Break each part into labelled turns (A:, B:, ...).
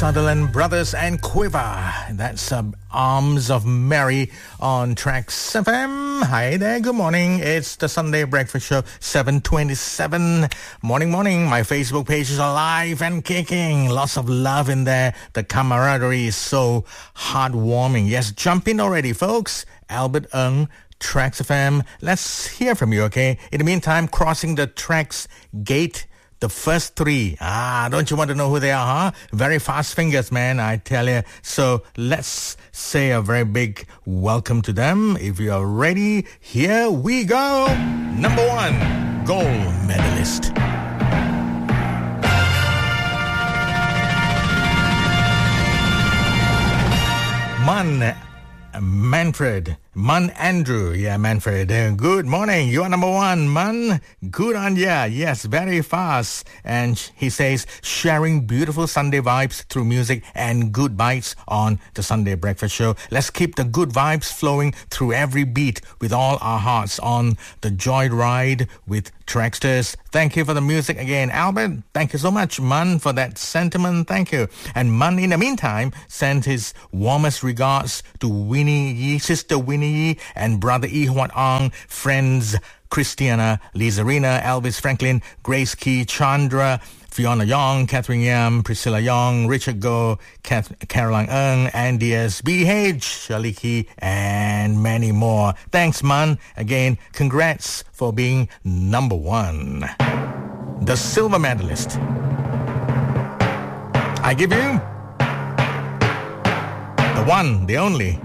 A: Sutherland Brothers and Quiver. That's Arms of Mary on Tracks FM. Hi there, good morning. It's the Sunday Breakfast Show, 7:27. Morning. My Facebook page is alive and kicking. Lots of love in there. The camaraderie is so heartwarming. Yes, jump in already, folks. Albert Ng, Tracks FM. Let's hear from you, okay? In the meantime, crossing the Tracks gate. The first three. Don't you want to know who they are, huh? Very fast fingers, man, I tell you. So let's say a very big welcome to them. If you are ready, here we go. Number 1, gold medalist. Mun Andrew. Yeah, Manfred. Good morning. You are number 1, Mun. Good on ya. Yes, very fast. And he says, sharing beautiful Sunday vibes through music and good bites on the Sunday Breakfast Show. Let's keep the good vibes flowing through every beat with all our hearts on the Joy Ride with Tracksters. Thank you for the music again, Albert. Thank you so much, Mun, for that sentiment. Thank you. And Mun, in the meantime, sent his warmest regards to Winnie Yee, Sister Winnie Yee, and Brother Ee Huat Ong, friends Christiana, Lizarina, Elvis Franklin, Grace Key, Chandra, Fiona Yong, Catherine Yam, Priscilla Yong, Richard Go, Caroline Ng, Andy S, BH, Shirley Key, and many more. Thanks, man. Again, congrats for being number 1. The silver medalist. I give you the one, the only.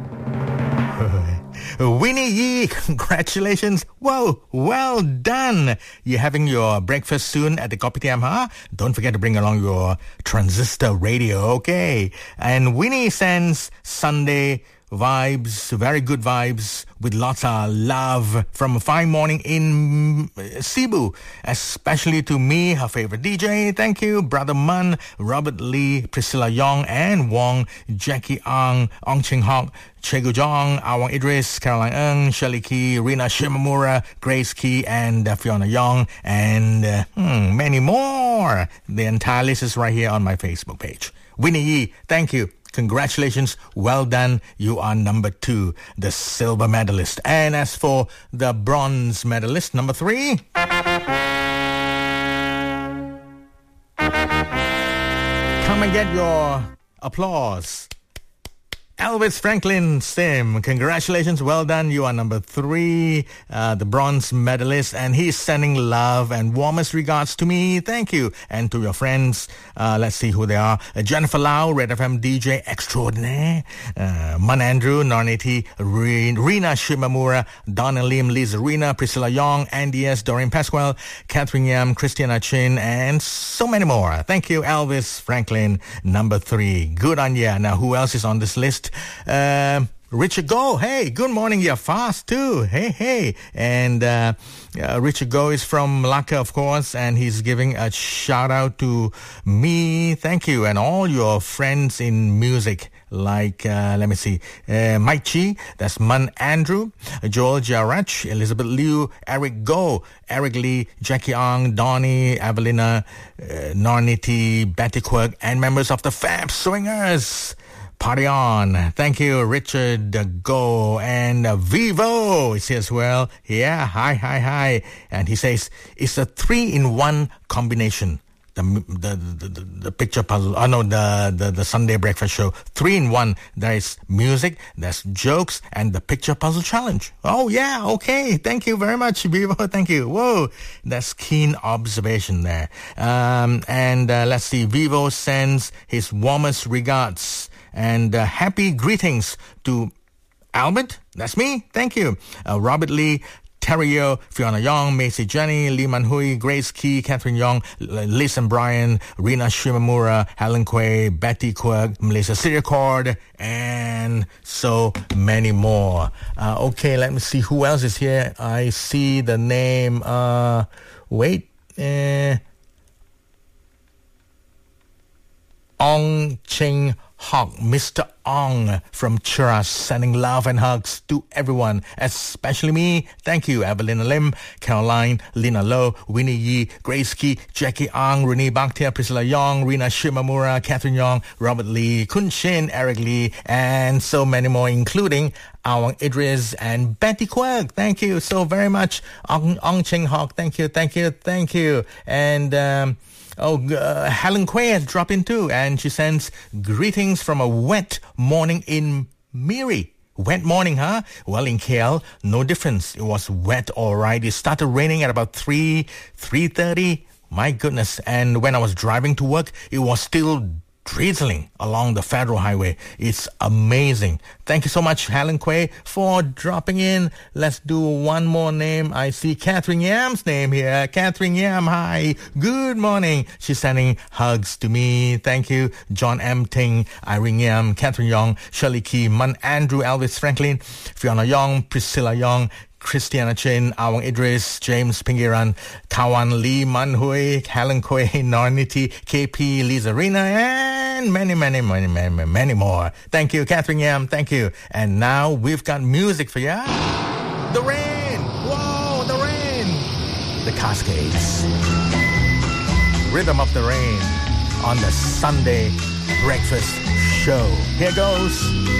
A: Winnie Yee, congratulations. Whoa, well done. You're having your breakfast soon at the Kopitiam, huh? Don't forget to bring along your transistor radio, okay? And Winnie sends Sunday vibes, very good vibes, with lots of love from a fine morning in Cebu, especially to me, her favorite DJ. Thank you, Brother Mun, Robert Lee, Priscilla Yong and Wong, Jackie Ang, Ong Ching Hock, Chegu Jong, Awang Idris, Caroline Ng, Shirley Key, Rina Shimamura, Grace Key, and Fiona Yong, and many more. The entire list is right here on my Facebook page. Winnie Yee, thank you. Congratulations, well done. You are number 2, the silver medalist. And as for the bronze medalist, number 3, come and get your applause. Elvis Franklin Sim, congratulations, well done. You are number 3, the bronze medalist, and he's sending love and warmest regards to me. Thank you. And to your friends, let's see who they are. Jennifer Lau, Red FM DJ extraordinaire, Mun Andrew, Norniti, Rina Shimamura, Donna Lim, Liza Rina, Priscilla Yong, Andy S, Doreen Pasquale, Catherine Yam, Christiana Chin, and so many more. Thank you, Elvis Franklin, number 3. Good on ya. Now, who else is on this list? Richard Go, hey, good morning. You're fast too. Hey. And Richard Go is from Malacca, of course, and he's giving a shout out to me. Thank you. And all your friends in music, like, let me see, Mike Chi, that's Mun Andrew, Joel Jarach, Elizabeth Liu, Eric Go, Eric Lee, Jackie Ong, Donnie, Evelina, Norniti, Betty Quirk, and members of the Fab Swingers. Party on. Thank you, Richard Go. And Vivo is here as well. Yeah, hi. And he says, it's a 3-in-1 combination. The picture puzzle, the Sunday Breakfast Show, 3-in-1. There is music, there's jokes, and the picture puzzle challenge. Oh yeah, okay. Thank you very much, Vivo. Thank you. Whoa, that's keen observation there. And let's see, Vivo sends his warmest regards and happy greetings to Albert. That's me. Thank you. Robert Lee, Terrio, Fiona Yong, Macy Jenny, Lee Man Hui, Grace Key, Catherine Yong, Liz and Brian, Rina Shimamura, Helen Quay, Betty Quirk, Melissa Siricord, and so many more. Okay, let me see who else is here. I see the name, Ong Ching Hawk, Mr. Ong from Chura, sending love and hugs to everyone, especially me. Thank you, Evelyn Lim, Caroline, Lina Low, Winnie Yee, Grace Key, Jackie Ong, Renee Bakhtia, Priscilla Yong, Rina Shimamura, Catherine Yong, Robert Lee, Kun Shin, Eric Lee, and so many more, including Awang Idris and Betty Quirk. Thank you so very much. Ong Cheng Hawk, thank you. And Helen Quay has dropped in too, and she sends greetings from a wet morning in Miri. Wet morning, huh? Well, in KL, no difference. It was wet, all right. It started raining at about 3:30. My goodness. And when I was driving to work, it was still drizzling along the Federal Highway. It's amazing. Thank you so much, Helen Quay, for dropping in. Let's do one more name. I see Catherine Yam's name here. Catherine Yam, hi. Good morning. She's sending hugs to me. Thank you. John M. Ting, Irene Yam, Catherine Yong, Shirley Key, Mun Andrew, Elvis Franklin, Fiona Yong, Priscilla Yong, Christiana Chin, Awang Idris, James Pingiran, Kawan Lee, Man Hui, Helen Koy, Norniti, KP, Lisa Rina, and many more. Thank you, Catherine Yam. Thank you. And now we've got music for you. The rain. Whoa, the rain. The Cascades. Rhythm of the Rain on the Sunday Breakfast Show. Here goes.